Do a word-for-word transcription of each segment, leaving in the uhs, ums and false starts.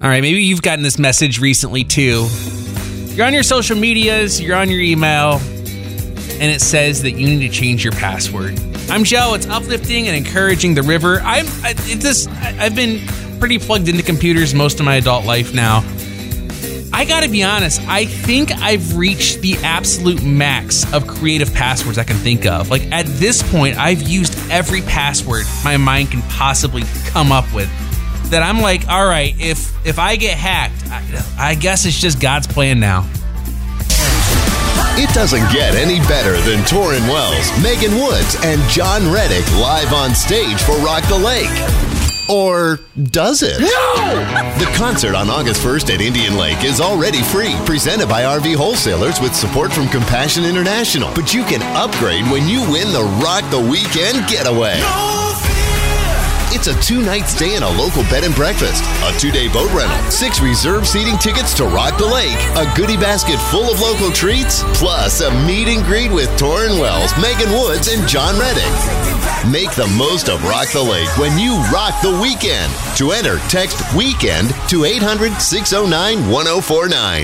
All right, maybe you've gotten this message recently too. You're on your social medias, you're on your email, and it says that you need to change your password. I'm Joe. It's uplifting and encouraging the river. I'm I, it just, I, I've been pretty plugged into computers most of my adult life now. I gotta be honest, I think I've reached the absolute max of creative passwords I can think of. Like, at this point, I've used every password my mind can possibly come up with. That I'm like, all right, if if I get hacked, I, I guess it's just God's plan now. It doesn't get any better than Torrin Wells, Megan Woods, and John Reddick live on stage for Rock the Lake. Or does it? No! The concert on August first at Indian Lake is already free, presented by R V Wholesalers with support from Compassion International. But you can upgrade when you win the Rock the Weekend getaway. No! It's a two-night stay in a local bed and breakfast, a two-day boat rental, six reserved seating tickets to Rock the Lake, a goodie basket full of local treats, plus a meet and greet with Torrin Wells, Megan Woods, and John Reddick. Make the most of Rock the Lake when you rock the weekend. To enter, text WEEKEND to eight hundred, six oh nine, one oh four nine.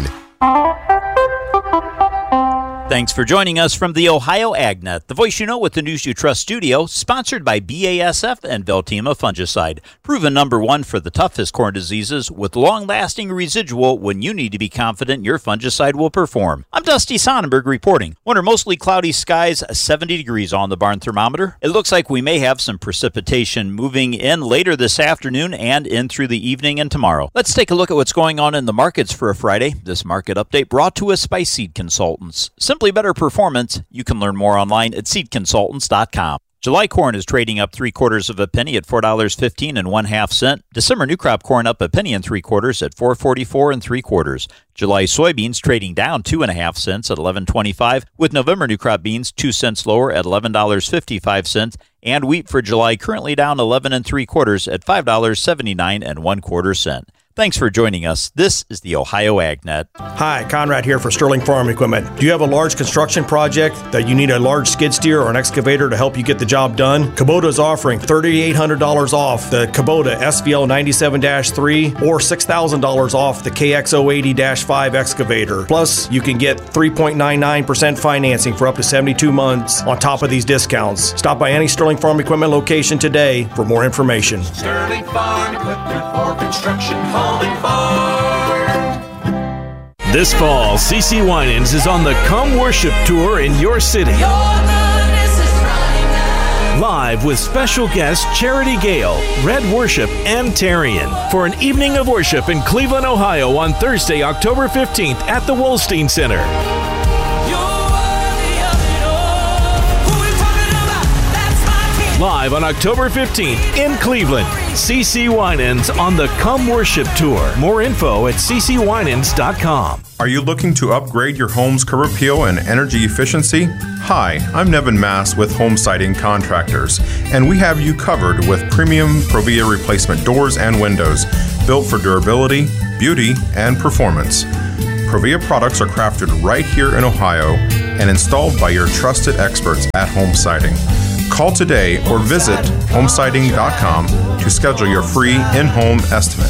Thanks for joining us from the Ohio AgNet, the voice you know with the news you trust studio, sponsored by B A S F and Veltima Fungicide. Proven number one for the toughest corn diseases with long-lasting residual when you need to be confident your fungicide will perform. I'm Dusty Sonnenberg reporting. Under mostly cloudy skies, seventy degrees on the barn thermometer. It looks like we may have some precipitation moving in later this afternoon and in through the evening and tomorrow. Let's take a look at what's going on in the markets for a Friday. This market update brought to us by Seed Consultants. Simply better performance. You can learn more online at seed consultants dot com. July corn is trading up three quarters of a penny at four dollars and fifteen cents and one half cent. December new crop corn up a penny and three quarters at four forty-four and three quarters. July soybeans trading down two and a half cents at eleven twenty-five, with November new crop beans two cents lower at eleven dollars and fifty-five cents, and wheat for July currently down eleven and three quarters at five dollars and seventy-nine and one quarter cent. Thanks for joining us. This is the Ohio AgNet. Hi, Conrad here for Sterling Farm Equipment. Do you have a large construction project that you need a large skid steer or an excavator to help you get the job done? Kubota is offering three thousand eight hundred dollars off the Kubota S V L ninety-seven dash three or six thousand dollars off the K X zero eighty dash five excavator. Plus, you can get three point nine nine percent financing for up to seventy-two months on top of these discounts. Stop by any Sterling Farm Equipment location today for more information. Sterling Farm Equipment for construction, home and farm. This fall, C C Winans is on the Come Worship Tour in your city. Live with special guests Charity Gale, Red Worship, and Tarian for an evening of worship in Cleveland, Ohio on Thursday, October fifteenth at the Wolstein Center. Live on October fifteenth in Cleveland, C C Winans on the Come Worship Tour. More info at c c winans dot com. Are you looking to upgrade your home's curb appeal and energy efficiency? Hi, I'm Nevin Mass with Home Siding Contractors, and we have you covered with premium Provia replacement doors and windows, built for durability, beauty, and performance. Provia products are crafted right here in Ohio and installed by your trusted experts at Home Siding. Call today or visit home siding dot com to schedule your free in-home estimate.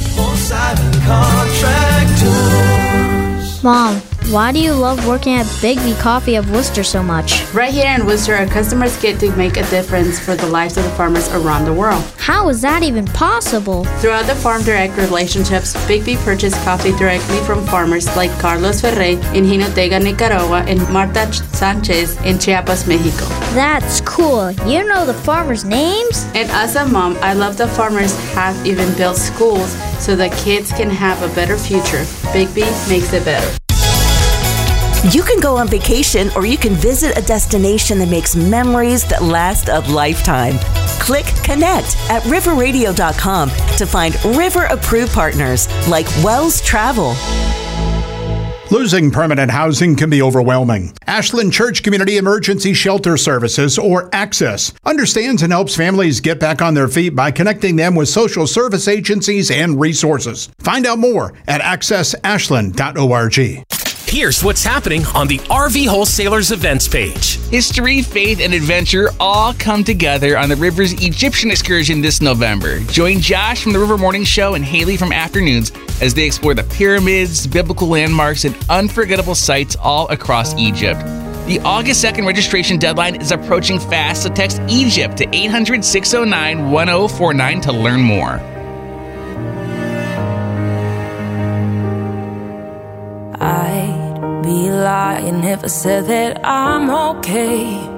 Mom, why do you love working at Bigby Coffee of Worcester so much? Right here in Worcester, our customers get to make a difference for the lives of the farmers around the world. How is that even possible? Throughout the Farm Direct relationships, Bigby purchased coffee directly from farmers like Carlos Ferrey in Jinotega, Nicaragua, and Marta Sanchez in Chiapas, Mexico. That's cool. You know the farmers' names? And as a mom, I love the farmers have even built schools so that kids can have a better future. Bigby makes it better. You can go on vacation or you can visit a destination that makes memories that last a lifetime. Click Connect at river radio dot com to find River-approved partners like Wells Travel. Losing permanent housing can be overwhelming. Ashland Church Community Emergency Shelter Services, or ACCESS, understands and helps families get back on their feet by connecting them with social service agencies and resources. Find out more at access ashland dot org. Here's what's happening on the R V Wholesalers events page. History, faith, and adventure all come together on the River's Egyptian excursion this November. Join Josh from the River Morning Show and Haley from Afternoons as they explore the pyramids, biblical landmarks, and unforgettable sites all across Egypt. The August second registration deadline is approaching fast, so text Egypt to eight hundred, six oh nine, one oh four nine to learn more. I'd be lying if I said that I'm okay.